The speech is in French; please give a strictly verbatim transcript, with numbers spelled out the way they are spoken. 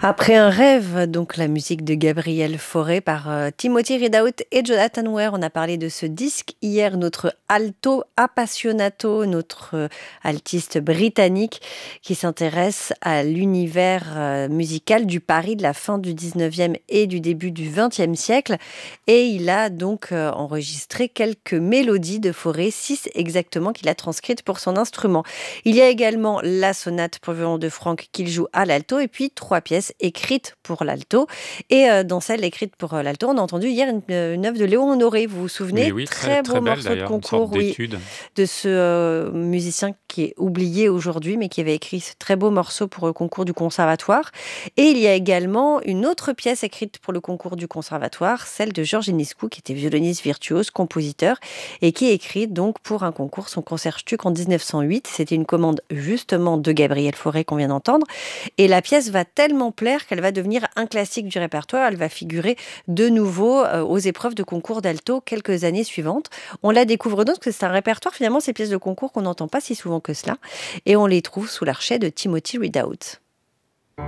Après un rêve, donc la musique de Gabriel Fauré par euh, Timothy Ridout et Jonathan Ware. On a parlé de ce disque hier, notre alto appassionato, notre euh, altiste britannique qui s'intéresse à l'univers euh, musical du Paris de la fin du dix-neuvième et du début du vingtième siècle. Et il a donc euh, enregistré quelques mélodies de Fauré, six exactement, qu'il a transcrites pour son instrument. Il y a également la sonate pour violon de Franck qu'il joue à l'alto et puis trois pièces écrites pour l'alto. Et euh, dans celle écrite pour euh, l'alto, on a entendu hier une, euh, une œuvre de Léon Honoré. Vous vous Oui, souvenez? oui, très Très beau très belle morceau de d'ailleurs, une sorte concours, oui, d'étude. de ce euh, musicien qui est oublié aujourd'hui, mais qui avait écrit ce très beau morceau pour le concours du conservatoire. Et il y a également une autre pièce écrite pour le concours du conservatoire, celle de Georges Enescu, qui était violoniste virtuose, compositeur, et qui a écrit donc pour un concours son Concertstück en dix-neuf cent huit. C'était une commande justement de Gabriel Fauré qu'on vient d'entendre. Et la pièce va tellement plaire qu'elle va devenir un classique du répertoire. Elle va figurer de nouveau euh, aux épreuves de concours d'alto quelques années suivantes. On la découvre donc parce que c'est un répertoire, finalement, ces pièces de concours qu'on n'entend pas si souvent que cela. Et on les trouve sous l'archet de Timothy Ridout.